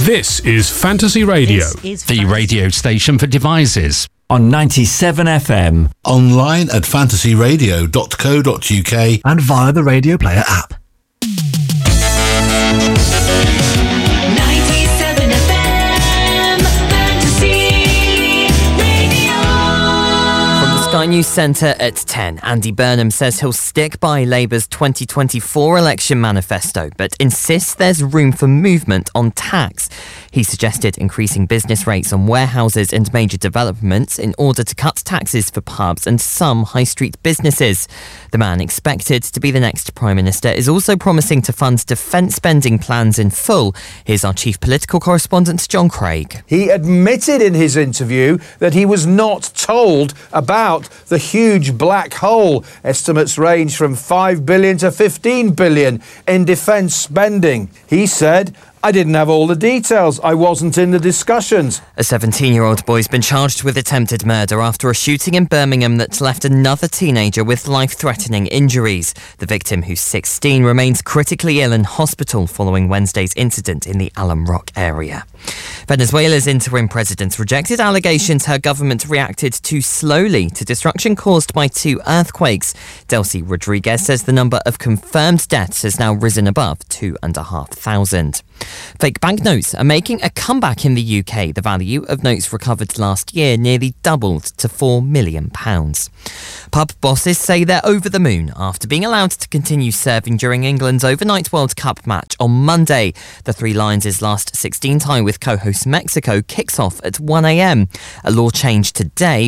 This is Fantasy Radio. The radio station for devices. On 97 FM. Online at fantasyradio.co.uk. And via the Radio Player app. 97 FM Fantasy Radio. From the Sky News Centre at 10, Andy Burnham says he'll stick by Labour's 2024 election manifesto, but insists there's room for movement on tax. He suggested increasing business rates on warehouses and major developments in order to cut taxes for pubs and some high street businesses. The man expected to be the next Prime Minister is also promising to fund defence spending plans in full. Here's our chief political correspondent, John Craig. He admitted in his interview that he was not told about the huge black hole. Estimates range from 5 billion to 15 billion in defence spending. He said, "I didn't have all the details. I wasn't in the discussions." A 17-year-old boy's been charged with attempted murder after a shooting in Birmingham that's left another teenager with life-threatening injuries. The victim, who's 16, remains critically ill in hospital following Wednesday's incident in the Alum Rock area. Venezuela's interim president rejected allegations her government reacted too slowly to destruction caused by 2 earthquakes. Delcy Rodriguez says the number of confirmed deaths has now risen above 2,500. Fake banknotes are making a comeback in the UK. The value of notes recovered last year nearly doubled to £4 million. Pub bosses say they're over the moon after being allowed to continue serving during England's overnight World Cup match on Monday. The Three Lions' last 16 tie with co-host Mexico kicks off at 1 a.m. A law change today